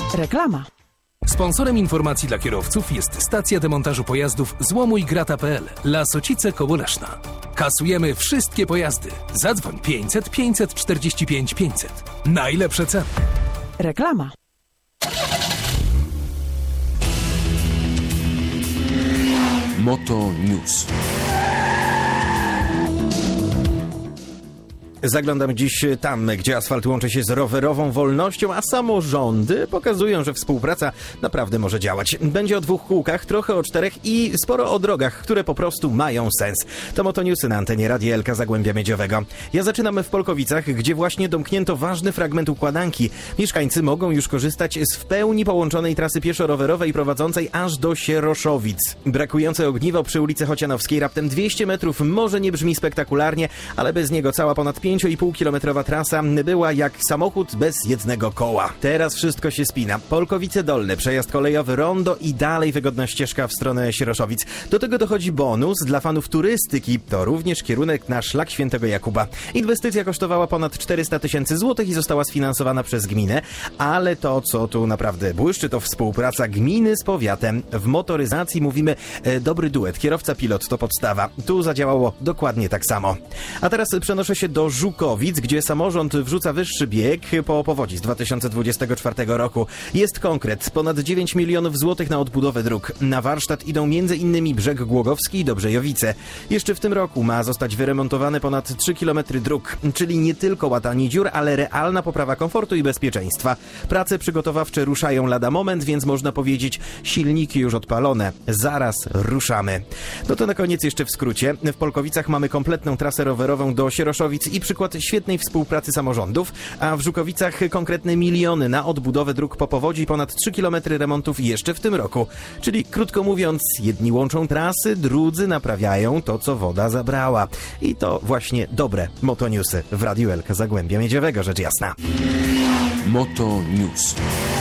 Reklama. Sponsorem informacji dla kierowców jest stacja demontażu pojazdów Złomuj-Grata.pl. Lasocice koło Leszna. Kasujemy wszystkie pojazdy. Zadzwoń 500 545 500. Najlepsze ceny. Reklama. Moto News. Zaglądam dziś tam, gdzie asfalt łączy się z rowerową wolnością, a samorządy pokazują, że współpraca naprawdę może działać. Będzie o 2 kółkach, trochę o 4 i sporo o drogach, które po prostu mają sens. To Moto Newsy na antenie Radia Elka Zagłębia Miedziowego. Ja zaczynam w Polkowicach, gdzie właśnie domknięto ważny fragment układanki. Mieszkańcy mogą już korzystać z w pełni połączonej trasy pieszo-rowerowej prowadzącej aż do Sieroszowic. Brakujące ogniwo przy ulicy Chocianowskiej, raptem 200 metrów, może nie brzmi spektakularnie, ale bez niego cała ponad 5,5-kilometrowa trasa była jak samochód bez jednego koła. Teraz wszystko się spina. Polkowice Dolne, przejazd kolejowy, rondo i dalej wygodna ścieżka w stronę Sieroszowic. Do tego dochodzi bonus dla fanów turystyki. To również kierunek na Szlak Świętego Jakuba. Inwestycja kosztowała ponad 400 000 złotych i została sfinansowana przez gminę, ale to, co tu naprawdę błyszczy, to współpraca gminy z powiatem. W motoryzacji mówimy dobry duet. Kierowca-pilot to podstawa. Tu zadziałało dokładnie tak samo. A teraz przenoszę się do Żukowic, gdzie samorząd wrzuca wyższy bieg po powodzi z 2024 roku. Jest konkret. Ponad 9 milionów złotych na odbudowę dróg. Na warsztat idą m.in. Brzeg Głogowski i Dobrzejowice. Jeszcze w tym roku ma zostać wyremontowane ponad 3 km dróg, czyli nie tylko łatanie dziur, ale realna poprawa komfortu i bezpieczeństwa. Prace przygotowawcze ruszają lada moment, więc można powiedzieć, silniki już odpalone. Zaraz ruszamy. No to na koniec jeszcze w skrócie. W Polkowicach mamy kompletną trasę rowerową do Sieroszowic i przykład świetnej współpracy samorządów, a w Żukowicach konkretne miliony na odbudowę dróg po powodzi, ponad 3 km remontów jeszcze w tym roku. Czyli krótko mówiąc, jedni łączą trasy, drudzy naprawiają to, co woda zabrała. I to właśnie dobre Moto Newsy w Radiu Elka Zagłębia Miedziowego, rzecz jasna. Moto News.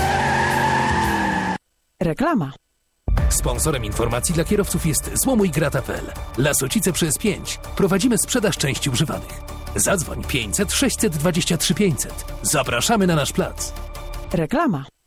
Reklama. Sponsorem informacji dla kierowców jest Złomuj-Grata.pl. Lasocice przez 5. Prowadzimy sprzedaż części używanych. Zadzwoń 500 623 500. Zapraszamy na nasz plac. Reklama.